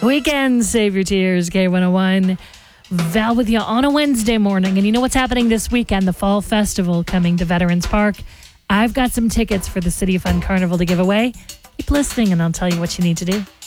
Weekend, save your tears, K101. Val with you on a Wednesday morning. And you know what's happening this weekend? The Fall Festival coming to Veterans Park. I've got some tickets for the City of Fun Carnival to give away. Keep listening and I'll tell you what you need to do.